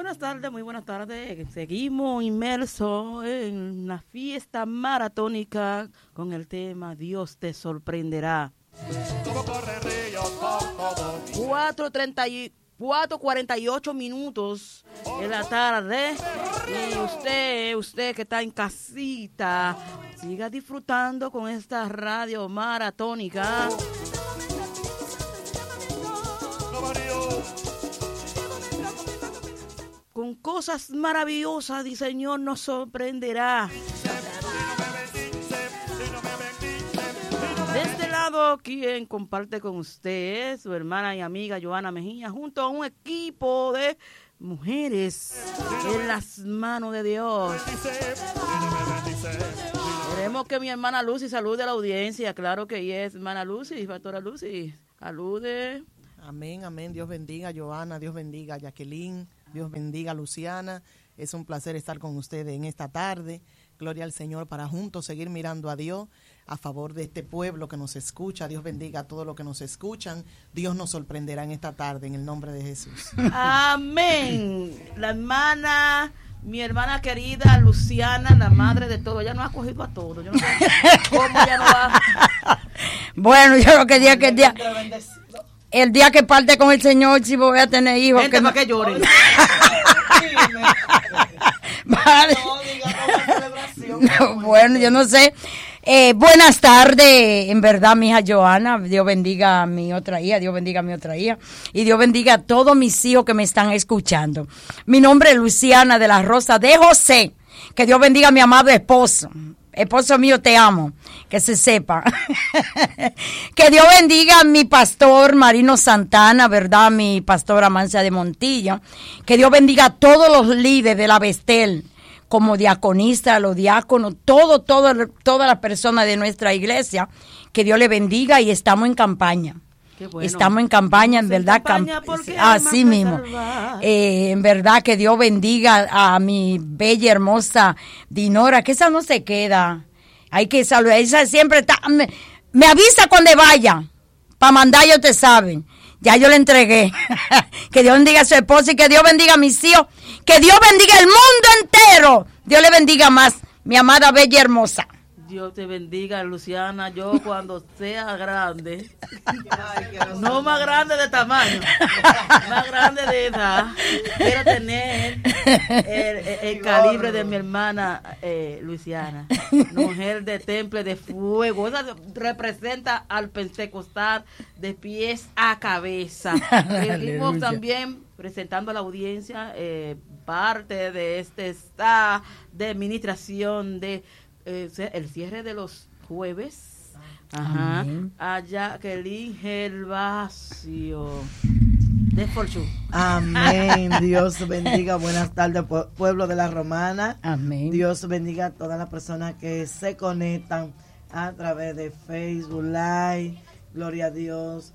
muy buenas tardes. Seguimos inmersos en la fiesta maratónica con el tema Dios te sorprenderá. 4:48 minutos de la tarde. Y usted que está en casita, siga disfrutando con esta radio maratónica. Con cosas maravillosas, el Señor nos sorprenderá. De este lado, quien comparte con usted, su hermana y amiga Joana Mejía, junto a un equipo de mujeres en las manos de Dios. Queremos que mi hermana Lucy salude a la audiencia. Claro que es, hermana Lucy, pastora Lucy. Salude. Amén, amén. Dios bendiga a Joana, Dios bendiga a Jacqueline, Dios bendiga a Luciana. Es un placer estar con ustedes en esta tarde. Gloria al Señor para juntos seguir mirando a Dios a favor de este pueblo que nos escucha. Dios bendiga a todos los que nos escuchan. Dios nos sorprenderá en esta tarde en el nombre de Jesús. Amén. Mi hermana querida Luciana, la madre de todo, ella nos ha cogido a todos. Yo no sé cómo ella no va. Bueno, yo lo que diga que el día que parte con el Señor, si voy a tener hijos. Gente, para que lloren. Vale. No, bueno, yo no sé. Buenas tardes, en verdad, mi hija Joana. Dios bendiga a mi otra hija, Dios bendiga a mi otra hija. Y Dios bendiga a todos mis hijos que me están escuchando. Mi nombre es Luciana de la Rosa de José. Que Dios bendiga a mi amado esposo. Esposo mío, te amo, que se sepa. Que Dios bendiga a mi pastor Marino Santana, ¿verdad? Mi pastora Mancia de Montillo. Que Dios bendiga a todos los líderes de la Bestel, como diaconista, los diáconos, todas las personas de nuestra iglesia. Que Dios le bendiga y estamos en campaña. Bueno. Estamos en campaña, en verdad, así mismo. En verdad que Dios bendiga a mi bella, hermosa Dinora, que esa no se queda. Hay que saludar, esa siempre está, me avisa cuando vaya, para mandar, yo te saben. Ya yo le entregué. Que Dios bendiga a su esposa y que Dios bendiga a mis hijos. Que Dios bendiga el mundo entero. Dios le bendiga más, mi amada bella hermosa. Dios te bendiga, Luciana. Yo cuando sea grande, no más grande de tamaño, más grande de edad, quiero tener el calibre de mi hermana Luciana, mujer de temple de fuego. Esa representa al pentecostal de pies a cabeza. Seguimos también presentando a la audiencia parte de este staff de administración de el cierre de los jueves. Ajá. A Jacqueline Gervasio de Forchu. Amén. Dios bendiga. Buenas tardes, pueblo de la Romana. Amén. Dios bendiga a todas las personas que se conectan a través de Facebook Live. Gloria a Dios.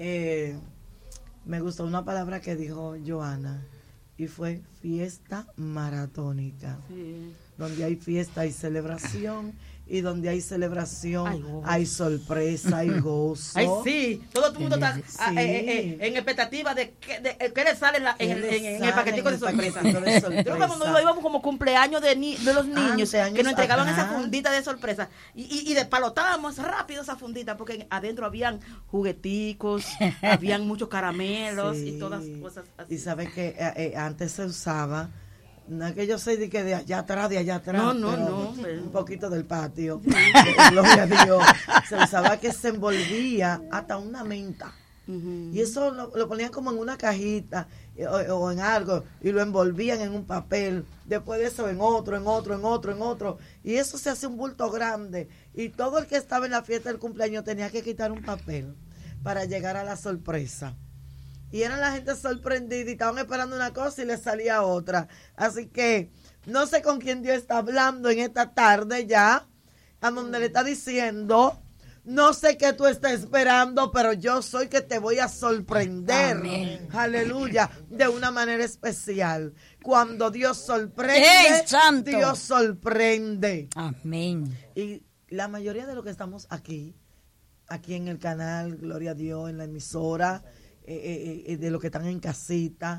Me gustó una palabra que dijo Joana y fue fiesta maratónica. Sí. Donde hay fiesta hay celebración, y donde hay celebración hay sorpresa, hay gozo. Ay, sí, todo el mundo está en expectativa de qué le sale en el paquetico de sorpresa. Yo cuando íbamos como cumpleaños de los niños, que nos entregaban esa fundita de sorpresa, y despalotábamos rápido esa fundita, porque adentro habían jugueticos, habían muchos caramelos y todas cosas así. Y sabes que antes se usaba, no es que yo sé de que de allá atrás, no, un poquito del patio, gloria a Dios, se usaba que se envolvía hasta una menta, y eso lo ponían como en una cajita o en algo, y lo envolvían en un papel, después de eso en otro, y eso se hace un bulto grande, y todo el que estaba en la fiesta del cumpleaños tenía que quitar un papel para llegar a la sorpresa. Y eran la gente sorprendida y estaban esperando una cosa y les salía otra. Así que no sé con quién Dios está hablando en esta tarde ya, a donde le está diciendo, no sé qué tú estás esperando, pero yo soy que te voy a sorprender. Amén. Aleluya, de una manera especial. Cuando Dios sorprende, Dios sorprende. Amén. Y la mayoría de los que estamos aquí en el canal, gloria a Dios, en la emisora, de los que están en casita,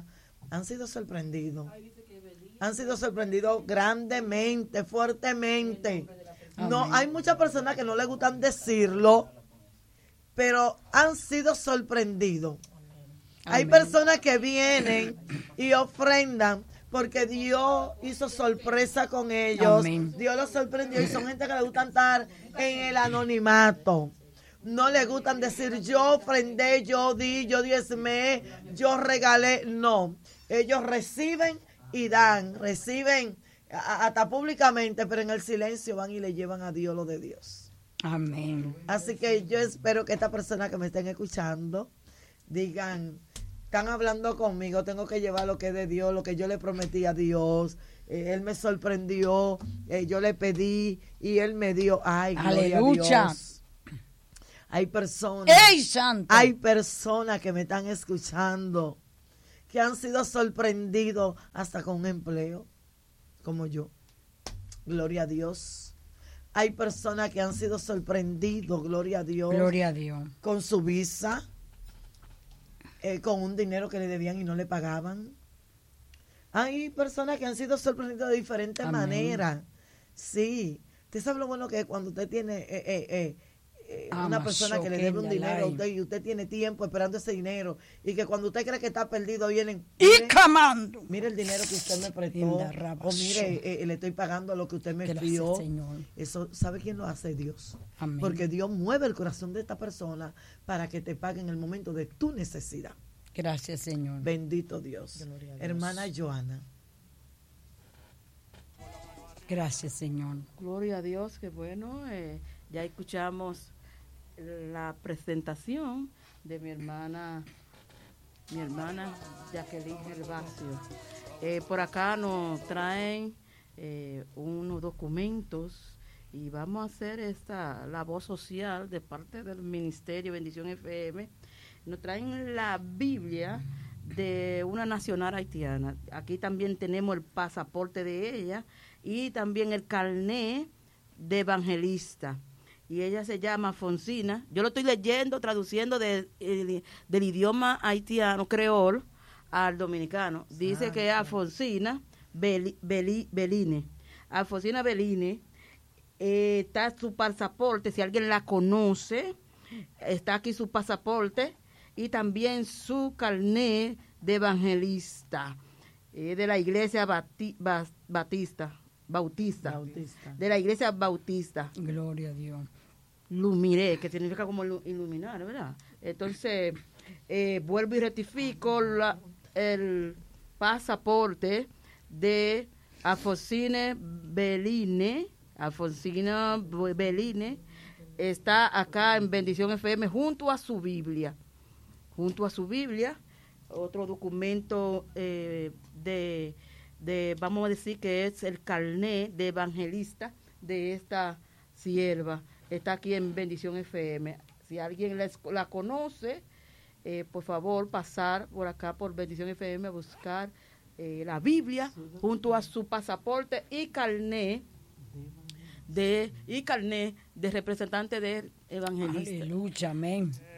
han sido sorprendidos. Han sido sorprendidos grandemente, fuertemente. No, hay muchas personas que no les gustan decirlo, pero han sido sorprendidos. Hay personas que vienen y ofrendan porque Dios hizo sorpresa con ellos. Amén. Dios los sorprendió y son gente que le gusta estar en el anonimato. No les gustan decir yo ofrendé, yo di, yo diezmé, yo regalé. No, ellos reciben y dan, reciben hasta públicamente, pero en el silencio van y le llevan a Dios lo de Dios. Amén. Así que yo espero que estas personas que me estén escuchando digan, están hablando conmigo, tengo que llevar lo que es de Dios, lo que yo le prometí a Dios. Él me sorprendió, yo le pedí y Él me dio. Ay, gloria Aleluya. a Dios. Hay personas, ¡Ey, santo! hay personas que me están escuchando que han sido sorprendidos hasta con un empleo, como yo. Gloria a Dios. Hay personas que han sido sorprendidos, gloria a Dios, Gloria a Dios. con su visa, con un dinero que le debían y no le pagaban. Hay personas que han sido sorprendidas de diferentes Amén. maneras. Sí. Usted sabe lo bueno que es cuando usted tiene una persona que le debe un dinero a usted y usted tiene tiempo esperando ese dinero y que cuando usted cree que está perdido vienen, Y camando. mire el dinero que usted me prestó, o mire, le estoy pagando lo que usted me Gracias, fió. Señor. Eso, ¿sabe quién lo hace? Dios. Amén. Porque Dios mueve el corazón de esta persona para que te pague en el momento de tu necesidad. Gracias, Señor. Bendito Dios. Gloria a Dios. Hermana Joana. Gracias, Señor. Gloria a Dios, que bueno, ya escuchamos la presentación de mi hermana Jacqueline Gervasio. Por acá nos traen unos documentos y vamos a hacer esta labor social de parte del Ministerio Bendición FM. Nos traen la Biblia de una nacional haitiana. Aquí también tenemos el pasaporte de ella y también el carné de evangelista. Y ella se llama Alfonsina. Yo lo estoy leyendo, traduciendo del idioma haitiano, creol, al dominicano. Dice que es Alfonsina Beline. Alfonsina Beline, está su pasaporte, si alguien la conoce, está aquí su pasaporte y también su carné de evangelista, de la iglesia Bautista, de la iglesia Bautista. Gloria a Dios. Lumiré, que significa como iluminar, ¿verdad? Entonces, vuelvo y rectifico el pasaporte de Alfonsina Beline. Alfonsina Beline está acá en Bendición FM junto a su Biblia. Junto a su Biblia, otro documento vamos a decir que es el carné de evangelista de esta sierva. Está aquí en Bendición FM. Si alguien la conoce, por favor, pasar por acá por Bendición FM a buscar la Biblia junto a su pasaporte y carné de representante de evangelista. Aleluya, amén.